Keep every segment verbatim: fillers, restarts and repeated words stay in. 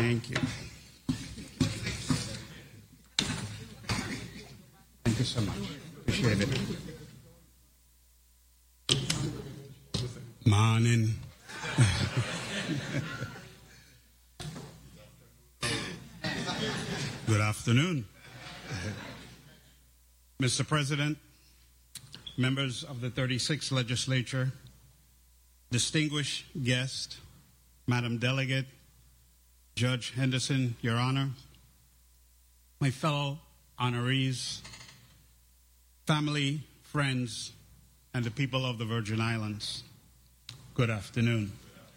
Thank you. Thank you so much. Appreciate it. Morning. Good afternoon. Mister President, members of the thirty-sixth Legislature, distinguished guest, Madam Delegate, Judge Henderson, Your Honor, my fellow honorees, family, friends, and the people of the Virgin Islands, good afternoon.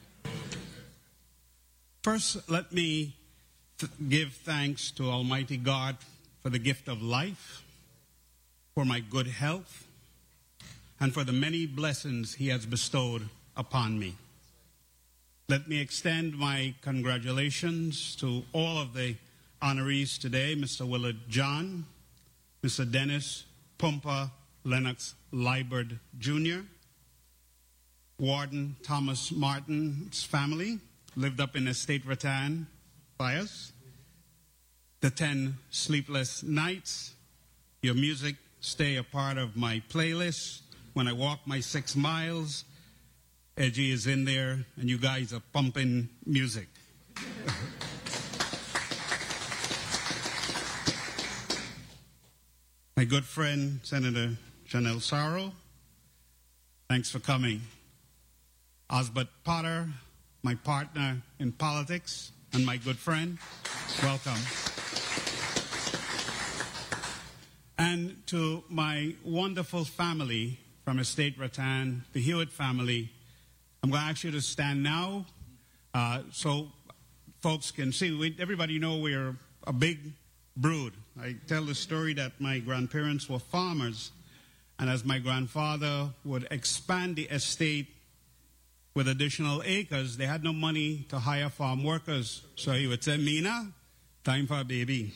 First, let me th- give thanks to Almighty God for the gift of life, for my good health, and for the many blessings He has bestowed upon me. Let me extend my congratulations to all of the honorees today, Mister Willard John, Mister Dennis Pumpa Lennox Liebert Junior, Warden Thomas Martin's family, lived up in Estate Rattan by us, the ten sleepless nights, your music stay a part of my playlist. When I walk my six miles, Edgy is in there, and you guys are pumping music. My good friend, Senator Chanel Sarro, thanks for coming. Osbert Potter, my partner in politics, and my good friend, welcome. And to my wonderful family from Estate Rattan, the Hewitt family, I'm going to ask you to stand now uh, so folks can see. We, everybody know we're a big brood. I tell the story that my grandparents were farmers, and as my grandfather would expand the estate with additional acres, they had no money to hire farm workers. So he would say, Mina, time for a baby.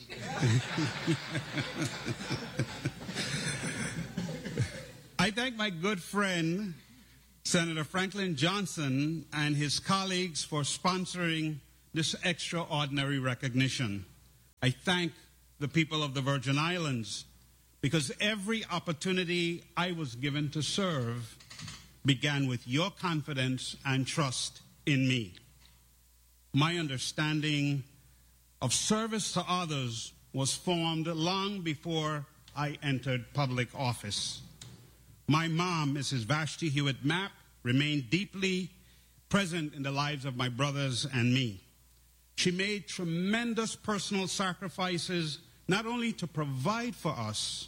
I thank my good friend, Senator Franklin Johnson, and his colleagues for sponsoring this extraordinary recognition. I thank the people of the Virgin Islands because every opportunity I was given to serve began with your confidence and trust in me. My understanding of service to others was formed long before I entered public office. My mom, Missus Vashti Hewitt Mapp, remained deeply present in the lives of my brothers and me. She made tremendous personal sacrifices, not only to provide for us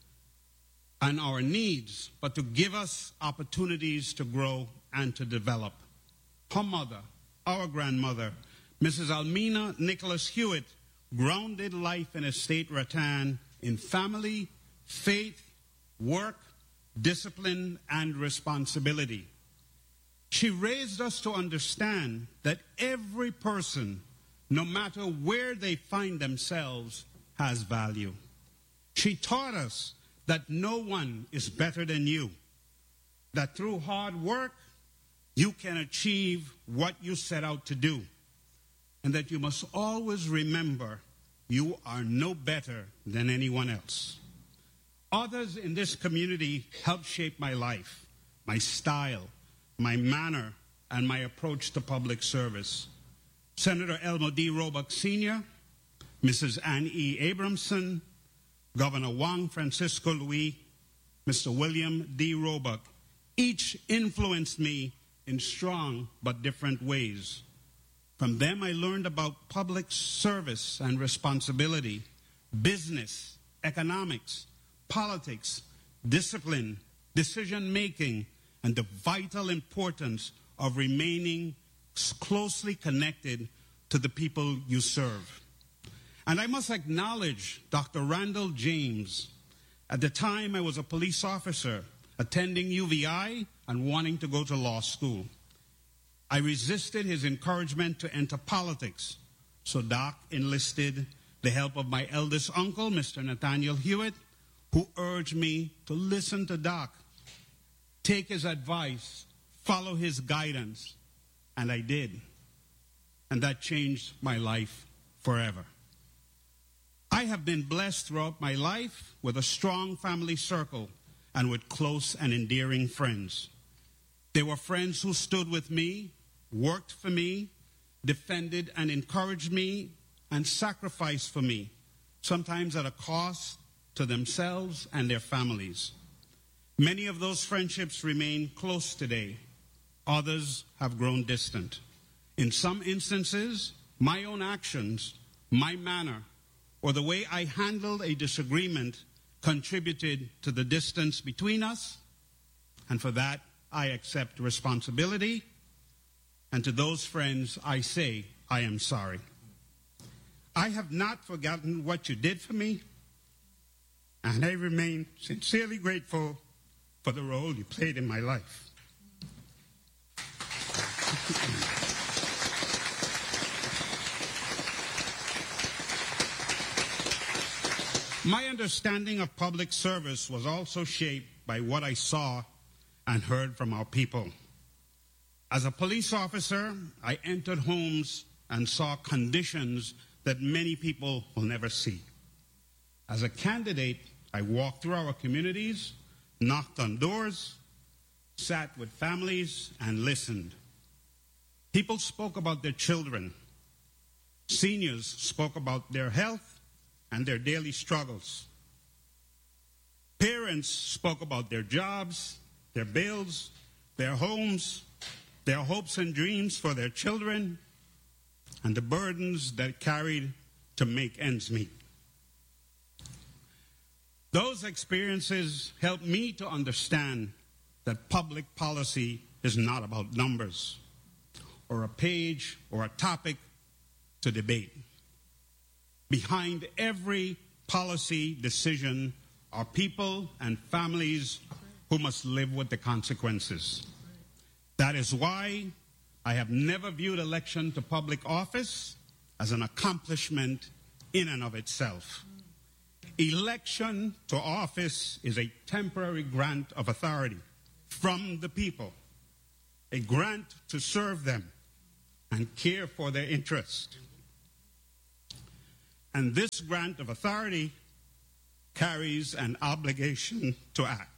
and our needs, but to give us opportunities to grow and to develop. Her mother, our grandmother, Missus Almina Nicholas Hewitt, grounded life in Estate Rattan in family, faith, work, discipline, and responsibility. She raised us to understand that every person, no matter where they find themselves, has value. She taught us that no one is better than you, that through hard work, you can achieve what you set out to do, and that you must always remember you are no better than anyone else. Others in this community helped shape my life, my style, my manner, and my approach to public service. Senator Elmo D. Roebuck Senior, Missus Ann E. Abramson, Governor Juan Francisco Luis, Mister William D. Roebuck, each influenced me in strong but different ways. From them, I learned about public service and responsibility, business, economics, politics, discipline, decision-making, and the vital importance of remaining closely connected to the people you serve. And I must acknowledge Doctor Randall James. At the time, I was a police officer attending U V I and wanting to go to law school. I resisted his encouragement to enter politics, so Doc enlisted the help of my eldest uncle, Mister Nathaniel Hewitt, who urged me to listen to Doc, take his advice, follow his guidance, and I did. and that changed my life forever. I have been blessed throughout my life with a strong family circle and with close and endearing friends. They were friends who stood with me, worked for me, defended and encouraged me, and sacrificed for me, sometimes at a cost to themselves and their families. Many of those friendships remain close today. Others have grown distant. In some instances, my own actions, my manner, or the way I handled a disagreement contributed to the distance between us, and for that, I accept responsibility, and to those friends, I say, I am sorry. I have not forgotten what you did for me, and I remain sincerely grateful for the role you played in my life. My understanding of public service was also shaped by what I saw and heard from our people. As a police officer, I entered homes and saw conditions that many people will never see. As a candidate, I walked through our communities, knocked on doors, sat with families, and listened. People spoke about their children. Seniors spoke about their health and their daily struggles. Parents spoke about their jobs, their bills, their homes, their hopes and dreams for their children, and the burdens that carried to make ends meet. Those experiences helped me to understand that public policy is not about numbers or a page or a topic to debate. Behind every policy decision are people and families who must live with the consequences. That is why I have never viewed election to public office as an accomplishment in and of itself. Election to office is a temporary grant of authority from the people, a grant to serve them and care for their interest. And this grant of authority carries an obligation to act.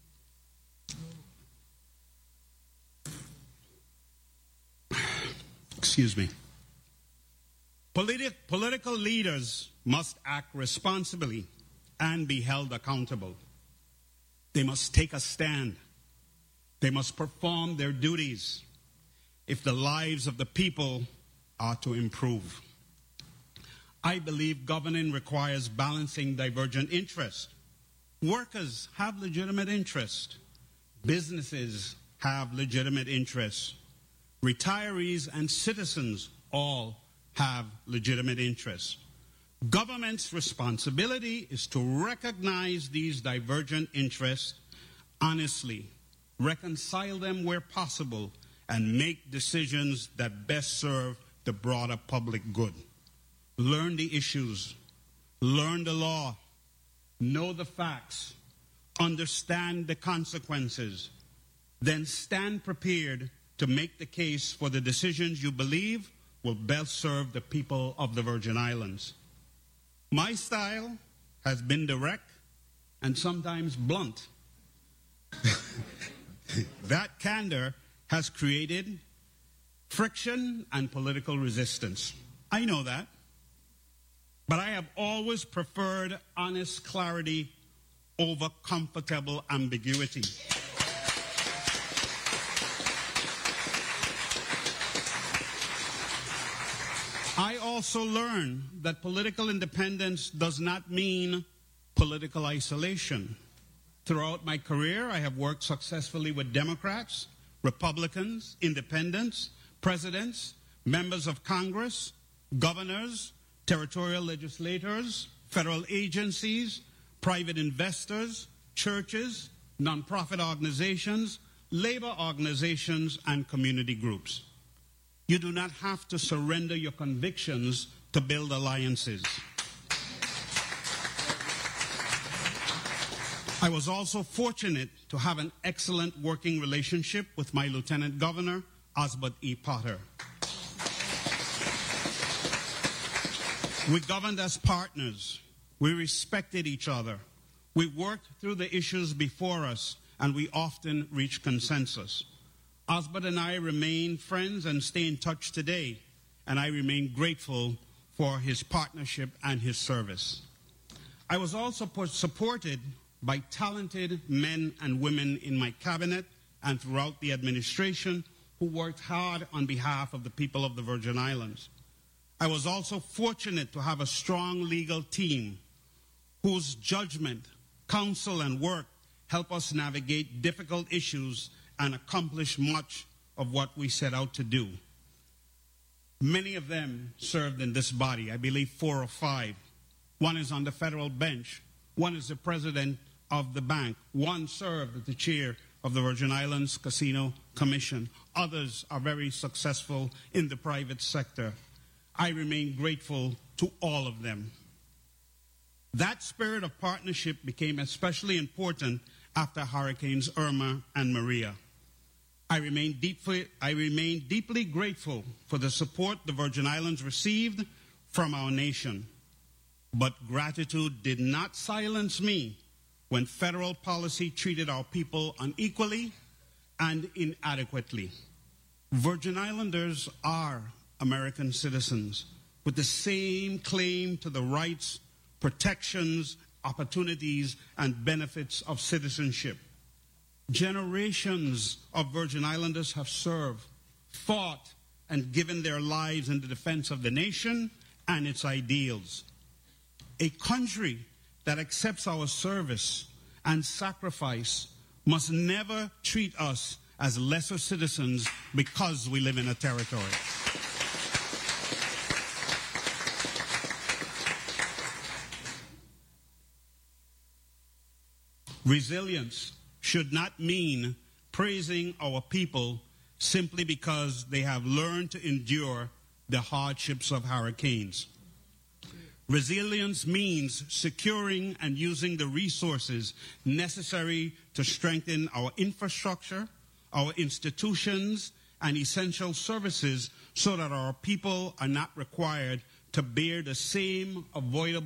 Excuse me. Politi- political leaders must act responsibly and be held accountable. They must take a stand. They must perform their duties if the lives of the people are to improve. I believe governing requires balancing divergent interests. Workers have legitimate interests. Businesses have legitimate interests. Retirees and citizens all have legitimate interests. Government's responsibility is to recognize these divergent interests honestly, reconcile them where possible, and make decisions that best serve the broader public good. Learn the issues, learn the law, know the facts, understand the consequences, then stand prepared to make the case for the decisions you believe will best serve the people of the Virgin Islands. My style has been direct and sometimes blunt. That candor has created friction and political resistance. I know that. But I have always preferred honest clarity over comfortable ambiguity. I also learned that political independence does not mean political isolation. Throughout my career, I have worked successfully with Democrats, Republicans, independents, presidents, members of Congress, governors, territorial legislators, federal agencies, private investors, churches, nonprofit organizations, labor organizations, and community groups. You do not have to surrender your convictions to build alliances. I was also fortunate to have an excellent working relationship with my Lieutenant Governor, Osbert E. Potter. We governed as partners. We respected each other. We worked through the issues before us, and we often reached consensus. Osbert and I remain friends and stay in touch today, and I remain grateful for his partnership and his service. I was also supported by talented men and women in my cabinet and throughout the administration who worked hard on behalf of the people of the Virgin Islands. I was also fortunate to have a strong legal team whose judgment, counsel, and work help us navigate difficult issues and accomplish much of what we set out to do. Many of them served in this body, I believe four or five. One is on the federal bench. One is the president of the bank. One served as the chair of the Virgin Islands Casino Commission. Others are very successful in the private sector. I remain grateful to all of them. That spirit of partnership became especially important after Hurricanes Irma and Maria. I remain deeply, I remain deeply grateful for the support the Virgin Islands received from our nation. But gratitude did not silence me when federal policy treated our people unequally and inadequately. Virgin Islanders are American citizens with the same claim to the rights, protections, opportunities, and benefits of citizenship. Generations of Virgin Islanders have served, fought, and given their lives in the defense of the nation and its ideals. A country that accepts our service and sacrifice must never treat us as lesser citizens because we live in a territory. Resilience should not mean praising our people simply because they have learned to endure the hardships of hurricanes. Resilience means securing and using the resources necessary to strengthen our infrastructure, our institutions, and essential services so that our people are not required to bear the same avoidable